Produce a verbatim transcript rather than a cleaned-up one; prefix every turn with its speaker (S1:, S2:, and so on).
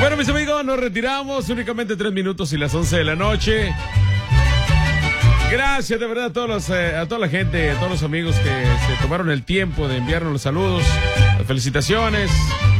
S1: Bueno, mis amigos, nos retiramos. Únicamente tres minutos y las once de la noche. Gracias de verdad a todos los, eh, a toda la gente, a todos los amigos que se tomaron el tiempo de enviarnos los saludos, las felicitaciones.